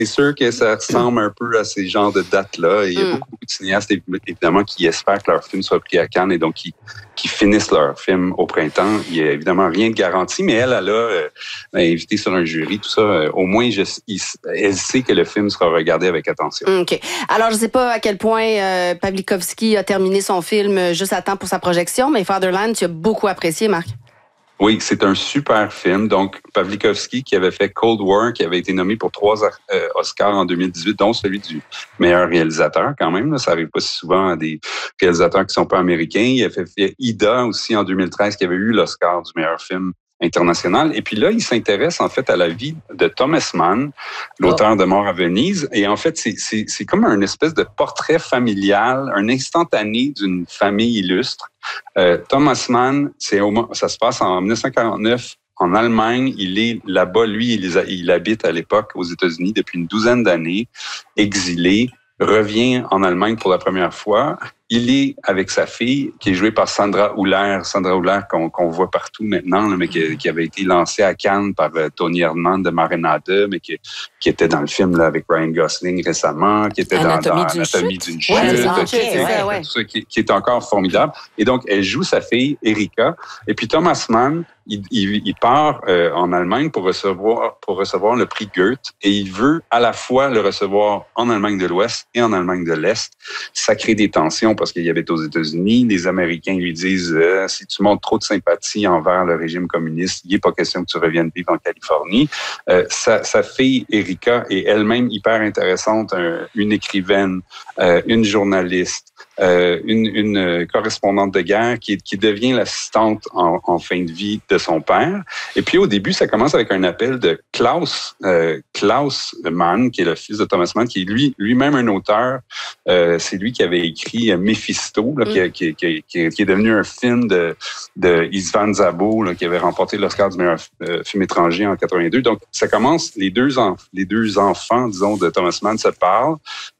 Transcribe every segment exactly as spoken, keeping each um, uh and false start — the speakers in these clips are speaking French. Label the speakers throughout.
Speaker 1: C'est sûr que ça ressemble un peu à ces genres de dates-là. Et il y a
Speaker 2: Mm.
Speaker 1: beaucoup, beaucoup de cinéastes, évidemment, qui espèrent que leur film soit pris à Cannes et donc qui, qui finissent leur film au printemps. Il n'y a évidemment rien de garanti, mais elle, elle a euh, invité sur un jury, tout ça. Euh, au moins, je, il, elle sait que le film sera regardé avec attention.
Speaker 2: OK. Alors, je ne sais pas à quel point euh, Pawlikowski a terminé son film juste à temps pour sa projection, mais Fatherland, tu as beaucoup apprécié, Marc.
Speaker 1: Oui, c'est un super film. Donc, Pawlikowski, qui avait fait Cold War, qui avait été nommé pour trois euh, Oscars en deux mille dix-huit, dont celui du meilleur réalisateur quand même. Là. Ça n'arrive pas si souvent à des réalisateurs qui ne sont pas américains. Il a fait, fait Ida aussi en deux mille treize, qui avait eu l'Oscar du meilleur film international. Et puis là, il s'intéresse en fait à la vie de Thomas Mann, l'auteur oh. de Mort à Venise. Et en fait, c'est, c'est, c'est comme un espèce de portrait familial, un instantané d'une famille illustre. Euh, Thomas Mann, c'est au, ça se passe en dix-neuf cent quarante-neuf en Allemagne. Il est là-bas, lui, il, il habite à l'époque aux États-Unis depuis une douzaine d'années, exilé, revient en Allemagne pour la première fois. Il est avec sa fille, qui est jouée par Sandra Hüller, Sandra Hüller qu'on, qu'on voit partout maintenant, là, mais qui, qui avait été lancée à Cannes par euh, Tony Erdmann de Marina deux, mais qui, qui était dans le film là, avec Ryan Gosling récemment, qui était
Speaker 3: Anatomie
Speaker 1: dans, dans
Speaker 3: d'une
Speaker 1: Anatomie
Speaker 3: chute.
Speaker 1: d'une chute,
Speaker 3: Ouais,
Speaker 1: qui,
Speaker 3: okay,
Speaker 1: qui,
Speaker 3: ouais.
Speaker 1: ouais. tout ça, qui, qui est encore formidable. Et donc, elle joue sa fille, Erika. Et puis Thomas Mann, il, il, il part euh, en Allemagne pour recevoir, pour recevoir le prix Goethe, et il veut à la fois le recevoir en Allemagne de l'Ouest et en Allemagne de l'Est. Ça crée des tensions parce qu'il habite aux États-Unis. Les Américains lui disent euh, si tu montres trop de sympathie envers le régime communiste, il n'est pas question que tu reviennes vivre en Californie. Euh, sa, sa fille Erika est elle-même hyper intéressante, un, une écrivaine, euh, une journaliste, euh, une, une correspondante de guerre qui, qui devient l'assistante en, en fin de vie de son père. Et puis au début, ça commence avec un appel de Klaus, euh, Klaus Mann, qui est le fils de Thomas Mann, qui est lui, lui-même un auteur. Euh, c'est lui qui avait écrit Mephisto, là, mm. qui, qui, qui, qui, qui est devenu un film de, de Istvan Szabo, là, qui avait remporté l'Oscar du meilleur euh, film étranger en quatre-vingt-deux. Donc, ça commence, les deux, en, les deux enfants, disons, de Thomas Mann se parlent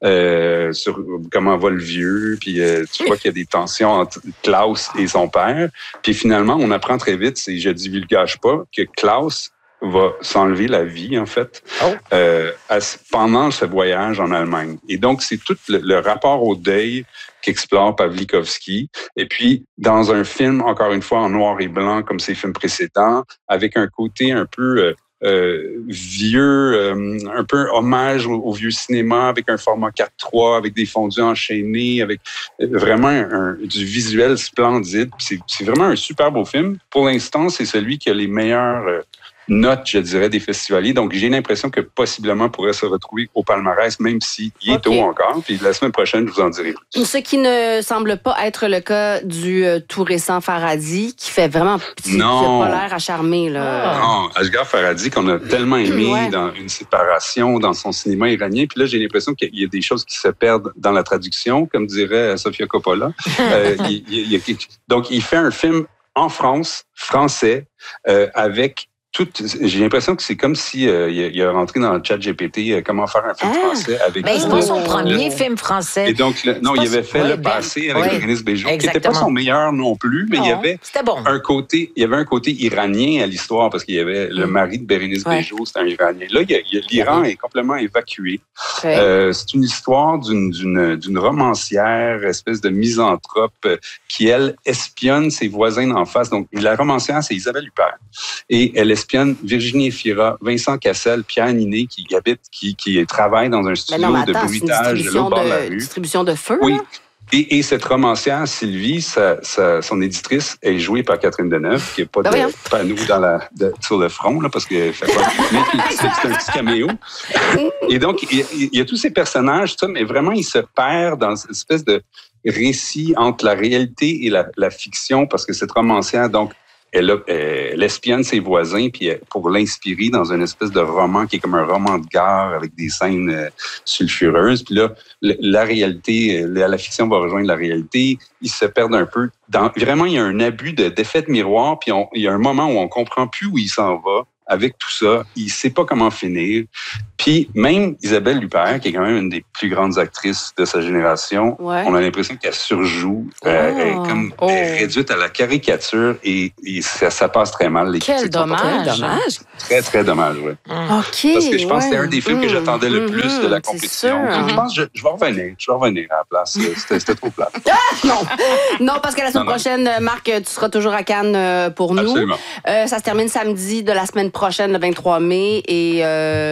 Speaker 1: euh, sur comment va le vieux, puis euh, tu vois qu'il y a des tensions entre Klaus et son père. Puis finalement, on apprend très vite, c'est, je divulgage pas, que Klaus va s'enlever la vie, en fait, oh. euh, pendant ce voyage en Allemagne. Et donc, c'est tout le, le rapport au deuil qu'explore Pawlikowski. Et puis, dans un film, encore une fois, en noir et blanc, comme ses films précédents, avec un côté un peu euh, euh, vieux, euh, un peu hommage au, au vieux cinéma, avec un format quatre trois, avec des fondus enchaînés, avec vraiment un, du visuel splendide. C'est, c'est vraiment un super beau film. Pour l'instant, c'est celui qui a les meilleurs... Euh, note, je dirais, des festivaliers. Donc, j'ai l'impression que possiblement pourrait se retrouver au palmarès, même s'il est okay. tôt encore. Puis la semaine prochaine, je vous en dirai plus.
Speaker 2: Ce qui ne semble pas être le cas du euh, tout récent Farhadi, qui fait vraiment petit, qui n'a pas l'air à charmer. Là.
Speaker 1: Non, Asghar Farhadi, qu'on a tellement aimé ouais. dans Une séparation, dans son cinéma iranien. Puis là, j'ai l'impression qu'il y a des choses qui se perdent dans la traduction, comme dirait Sofia Coppola. euh, il, il, il, donc, il fait un film en France, français, euh, avec Tout, j'ai l'impression que c'est comme si euh, il, il a rentré dans le chat G P T euh, comment faire un film ah, français avec.
Speaker 3: Ben, c'est pas son premier le, film français.
Speaker 1: Et donc le, non, il avait fait ouais, le passé ben, avec ouais, Bérénice Bejo, qui n'était pas son meilleur non plus, mais non, il y avait
Speaker 3: bon. un
Speaker 1: côté, il y avait un côté iranien à l'histoire parce qu'il y avait le mari de Bérénice ouais. Bejo, c'était un Iranien. Là, il y a, il y a, l'Iran ouais. est complètement évacué. Ouais. Euh, c'est une histoire d'une, d'une, d'une romancière, espèce de misanthrope euh, qui elle espionne ses voisins d'en face. Donc la romancière, c'est Isabelle Huppert, et elle espionne Virginie Efira, Vincent Cassel, Pierre Ninet, qui habite, qui, qui travaille dans un studio non, attends, de bruitage de l'autre bord de la rue.
Speaker 2: Distribution de feu,
Speaker 1: oui.
Speaker 2: Là?
Speaker 1: Et, et cette romancière, Sylvie, sa, sa, son éditrice, est jouée par Catherine Deneuve, qui n'est pas ben de panneau dans la, de, sur le front, là, parce qu'elle fait pas. Mais c'est, c'est un petit caméo. Et donc, il, il y a tous ces personnages, ça, mais vraiment, ils se perdent dans cette espèce de récit entre la réalité et la, la fiction, parce que cette romancière, donc, Elle, a, elle espionne ses voisins puis elle, pour l'inspirer dans une espèce de roman qui est comme un roman de gare avec des scènes euh, sulfureuses. Puis là, le, la réalité, la, la fiction va rejoindre la réalité. Ils se perdent un peu. Dans, vraiment, il y a un abus de, d'effet de miroir. Puis on, il y a un moment où on comprend plus où il s'en va. avec tout ça, il sait pas comment finir. Puis même Isabelle Huppert, qui est quand même une des plus grandes actrices de sa génération,
Speaker 2: ouais.
Speaker 1: on a l'impression qu'elle surjoue, oh. euh, elle est comme oh. elle est réduite à la caricature et, et ça, ça passe très mal. Les
Speaker 3: Quel dommage.
Speaker 2: dommage.
Speaker 1: Très, très dommage, oui.
Speaker 2: Mm. OK.
Speaker 1: Parce que je pense
Speaker 2: ouais.
Speaker 1: que c'était un des films
Speaker 2: mm.
Speaker 1: que j'attendais le plus mm-hmm. de la compétition.
Speaker 2: Sûr.
Speaker 1: Je pense que je, je vais revenir. Je vais revenir à la place. C'était, c'était trop plat.
Speaker 2: Ah, non. Non, parce que la semaine non, prochaine, non. Marc, tu seras toujours à Cannes pour nous.
Speaker 1: Absolument.
Speaker 2: Euh, ça se termine samedi de la semaine prochaine, le vingt-trois mai. Et... Euh,